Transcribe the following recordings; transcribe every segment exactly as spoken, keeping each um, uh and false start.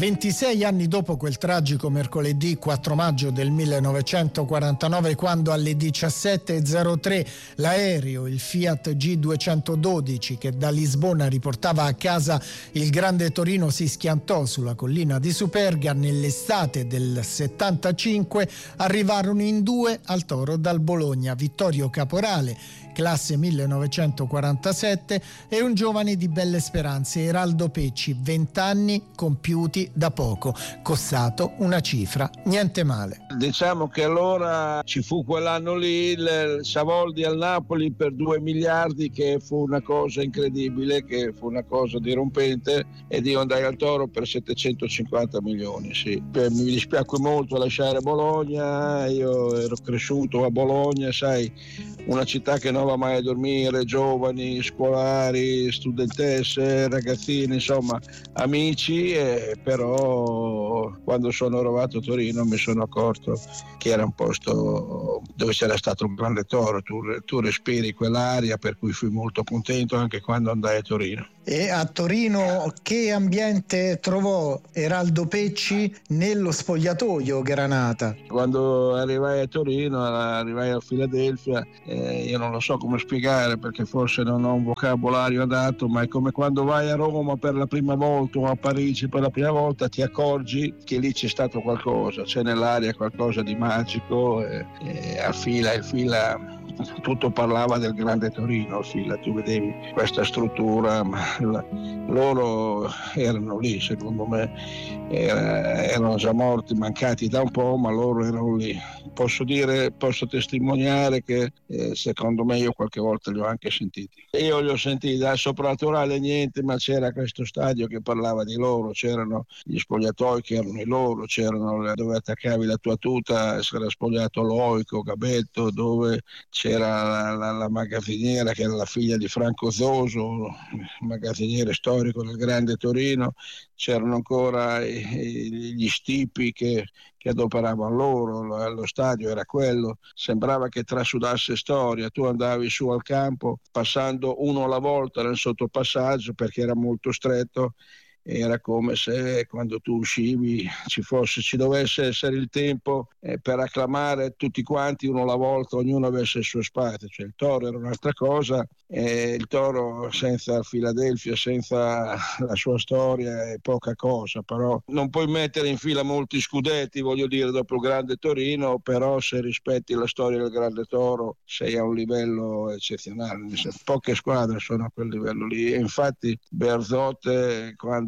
ventisei anni dopo quel tragico mercoledì quattro maggio del millenovecentoquarantanove, quando alle diciassette e zero tre l'aereo, il Fiat G duecentododici, che da Lisbona riportava a casa il Grande Torino, si schiantò sulla collina di Superga, nell'estate del settantacinque arrivarono in due al Toro dal Bologna Vittorio Caporale, classe millenovecentoquarantasette, e un giovane di belle speranze, Eraldo Pecci, vent'anni compiuti da poco, costato una cifra niente male. Diciamo che allora ci fu quell'anno lì il Savoldi al Napoli per due miliardi, che fu una cosa incredibile, che fu una cosa dirompente, ed io andai al Toro per settecentocinquanta milioni. Sì. Mi dispiacque molto lasciare Bologna, io ero cresciuto a Bologna, sai, una città che non va mai a dormire, giovani, scolari, studentesse, ragazzini, insomma amici, eh, però quando sono arrivato a Torino mi sono accorto che era un posto dove c'era stato un grande Toro, tu, tu respiri quell'aria, per cui fui molto contento anche quando andai a Torino. E a Torino che ambiente trovò Eraldo Pecci nello spogliatoio Granata? Quando arrivai a Torino, arrivai a Filadelfia, eh, io non lo so come spiegare, perché forse non ho un vocabolario adatto, ma è come quando vai a Roma per la prima volta o a Parigi per la prima volta, ti accorgi che lì c'è stato qualcosa, c'è nell'aria qualcosa di magico, e, e a fila e fila tutto parlava del Grande Torino, fila, tu vedevi questa struttura, ma la, loro erano lì, secondo me era, erano già morti, mancati da un po', ma loro erano lì. Posso dire, posso testimoniare che eh, secondo me io qualche volta li ho anche sentiti. Io li ho sentiti, da soprannaturale niente, ma c'era questo stadio che parlava di loro, c'erano gli spogliatoi che erano i loro, c'erano dove attaccavi la tua tuta, c'era spogliato Loico, Gabetto, dove c'era la, la, la magazziniera che era la figlia di Franco Zoso, magazziniere storico del Grande Torino, c'erano ancora i, i, gli stipi che, che adoperavano loro, lo, lo stadio era quello, sembrava che trasudasse storia, tu andavi su al campo passando uno alla volta nel sottopassaggio perché era molto stretto, era come se quando tu uscivi ci fosse, ci dovesse essere il tempo eh, per acclamare tutti quanti uno alla volta, ognuno avesse il suo spazio, cioè il Toro era un'altra cosa, eh, il Toro senza Filadelfia, senza la sua storia è poca cosa, però non puoi mettere in fila molti scudetti, voglio dire, dopo il Grande Torino, però se rispetti la storia del Grande Toro sei a un livello eccezionale, poche squadre sono a quel livello lì, e infatti Berzotte, quando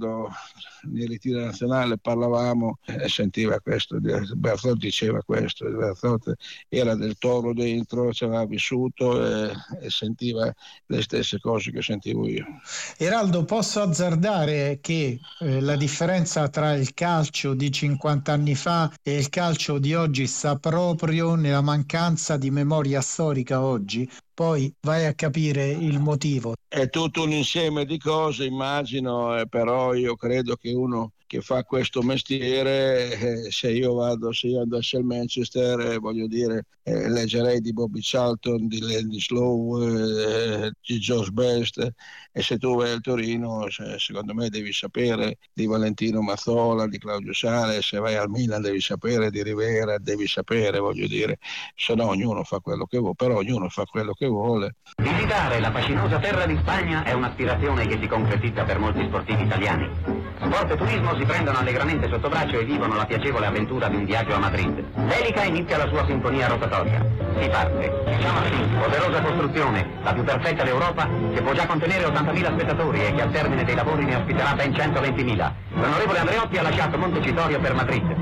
nel ritiro nazionale parlavamo e sentiva questo, Berzotti diceva questo, Berzotti era del Toro dentro, ci aveva vissuto e, e sentiva le stesse cose che sentivo io. Eraldo, posso azzardare che eh, la differenza tra il calcio di cinquanta anni fa e il calcio di oggi sta proprio nella mancanza di memoria storica oggi? Poi vai a capire il motivo. È tutto un insieme di cose, immagino, eh, però io credo che uno che fa questo mestiere, eh, se io vado, se io andassi al Manchester, eh, voglio dire, eh, leggerei di Bobby Charlton, di Lenny Slow, eh, di Josh Best, e se tu vai al Torino, se, secondo me devi sapere di Valentino Mazzola, di Claudio Sale, se vai al Milan devi sapere di Rivera, devi sapere, voglio dire, se no ognuno fa quello che vuole, però ognuno fa quello che vuole. Visitare la fascinosa terra di Spagna è un'aspirazione che si concretizza per molti sportivi italiani. Sport e turismo si prendono allegramente sotto braccio e vivono la piacevole avventura di un viaggio a Madrid. L'elica inizia la sua sinfonia rotatoria. Si parte. Chamartín, poderosa costruzione, la più perfetta d'Europa, che può già contenere ottantamila spettatori e che al termine dei lavori ne ospiterà ben centoventimila. L'onorevole Andreotti ha lasciato Montecitorio per Madrid.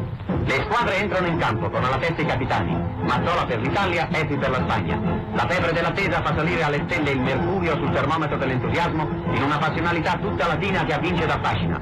Le squadre entrano in campo con alla testa i capitani. Mazzola per l'Italia, Epi per la Spagna. La febbre dell'attesa fa salire alle stelle il mercurio sul termometro dell'entusiasmo in una passionalità tutta latina che avvince ed affascina.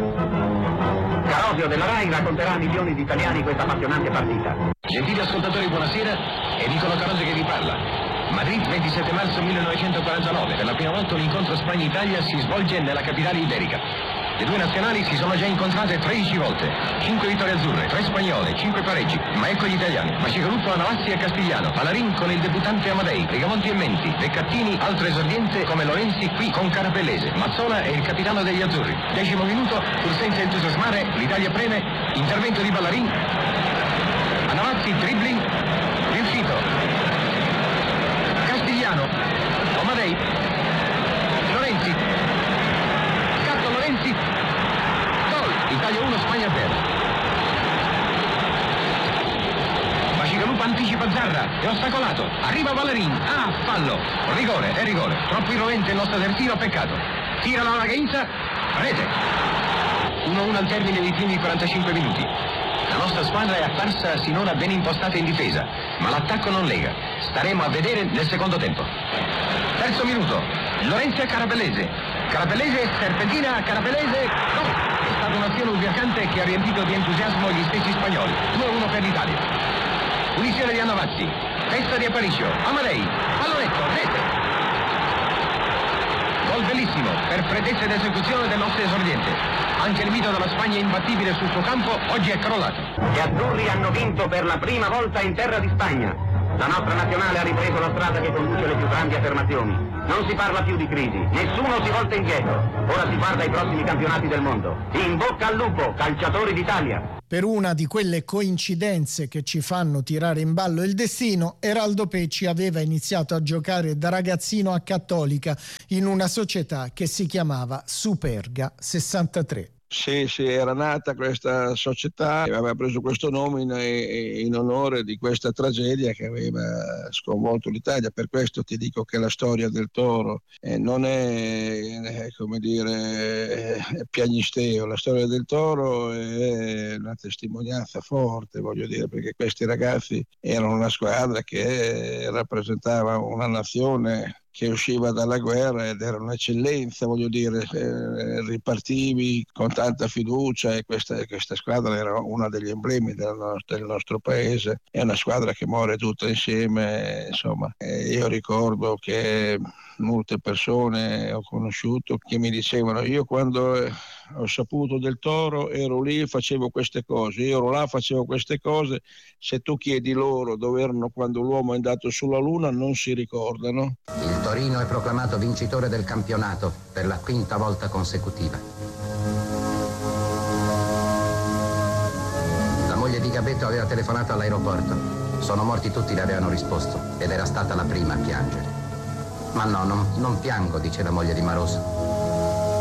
Carosio della Rai racconterà a milioni di italiani questa appassionante partita. Gentili ascoltatori, buonasera, è Nicola Carosio che vi parla. Madrid, ventisette marzo millenovecentoquarantanove. Per la prima volta un incontro Spagna-Italia si svolge nella capitale iberica. Le due nazionali si sono già incontrate tredici volte. cinque vittorie azzurre, tre spagnole, cinque pareggi. Ma ecco gli italiani. Bacigalupo, Anavazzi e Castigliano. Palarin con il debuttante Amadei. Rigamonti e Menti. Beccattini, altro esordiente come Lorenzi qui con Carapellese. Mazzola è il capitano degli azzurri. Decimo minuto, pur senza entusiasmare, l'Italia preme. Intervento di Ballarin. Anavazzi, dribbling. Riuscito. Castigliano. Amadei. Lorenzi. Scatto Lorenzi. Gol. Italia uno, Spagna zero. Bacigalupo anticipa Zarra. È ostacolato. Arriva Ballarin. Ah, fallo. Rigore, è rigore. Troppo irrovente il nostro terzino, peccato. Tira la ragazza. Rete. uno a uno al termine dei primi quarantacinque minuti. La nostra squadra è apparsa sinora ben impostata in difesa, ma l'attacco non lega. Staremo a vedere nel secondo tempo. Terzo minuto. Lorenzi a Carapellese. Carapellese, serpentina, Carapellese. Gol! È stata un'azione ubriacante che ha riempito di entusiasmo gli stessi spagnoli. due a uno per l'Italia. Punizione di Anavazzi. Testa di Aparicio. Amadei. Pallonetto. Rete. Gol bellissimo per pretezza ed esecuzione del nostro esordiente. Anche il mito della Spagna imbattibile sul suo campo oggi è crollato. Gli azzurri hanno vinto per la prima volta in terra di Spagna. La nostra nazionale ha ripreso la strada che conduce alle più grandi affermazioni. Non si parla più di crisi, nessuno si volta indietro. Ora si guarda ai prossimi campionati del mondo. In bocca al lupo, calciatori d'Italia. Per una di quelle coincidenze che ci fanno tirare in ballo il destino, Eraldo Pecci aveva iniziato a giocare da ragazzino a Cattolica in una società che si chiamava Superga sessantatré. Sì, sì, era nata questa società e aveva preso questo nome in, in onore di questa tragedia che aveva sconvolto l'Italia. Per questo ti dico che la storia del Toro eh, non è, è, come dire, è piagnisteo. La storia del Toro è una testimonianza forte, voglio dire, perché questi ragazzi erano una squadra che rappresentava una nazione che usciva dalla guerra ed era un'eccellenza, voglio dire, eh, ripartivi con tanta fiducia e questa, questa squadra era una degli emblemi del nostro, del nostro paese. È una squadra che muore tutta insieme, insomma. E io ricordo che molte persone ho conosciuto che mi dicevano: io quando ho saputo del Toro ero lì, facevo queste cose, io ero là, facevo queste cose. Se tu chiedi loro dove erano quando l'uomo è andato sulla Luna, non si ricordano. Il Torino è proclamato vincitore del campionato per la quinta volta consecutiva. La moglie di Gabetto aveva telefonato all'aeroporto. Sono morti tutti, le avevano risposto, ed era stata la prima a piangere. Ma no, non, non piango, dice la moglie di Maroso.